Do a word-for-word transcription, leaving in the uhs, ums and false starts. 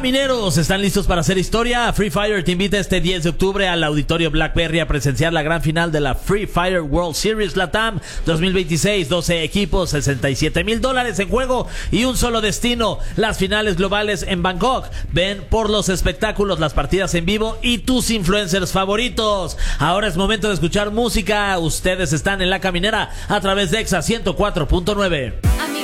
Camineros, ¿están listos para hacer historia? Free Fire te invita este diez de octubre al Auditorio Blackberry a presenciar la gran final de la Free Fire World Series Latam dos mil veintiséis. doce equipos, sesenta y siete mil dólares en juego y un solo destino: las finales globales en Bangkok. Ven por los espectáculos, las partidas en vivo y tus influencers favoritos. Ahora es momento de escuchar música. Ustedes están en La Caminera a través de Exa ciento cuatro punto nueve.